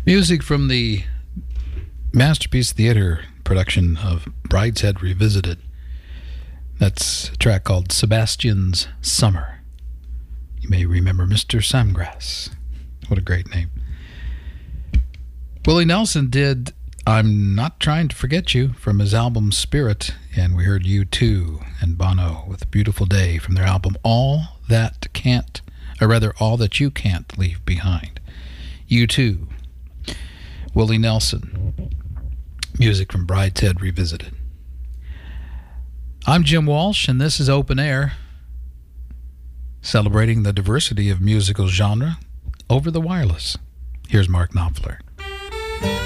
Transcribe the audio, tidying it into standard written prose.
Music from the Masterpiece Theater production of Brideshead Revisited. That's a track called Sebastian's Summer. You may remember Mr. Samgrass. What a great name. Willie Nelson did I'm Not Trying to Forget You from his album Spirit, and we heard U2 and Bono with Beautiful Day from their album All That You Can't Leave Behind. U2, Willie Nelson, music from Brideshead Revisited. I'm Jim Walsh, and this is Open Air, celebrating the diversity of musical genre over the wireless. Here's Mark Knopfler.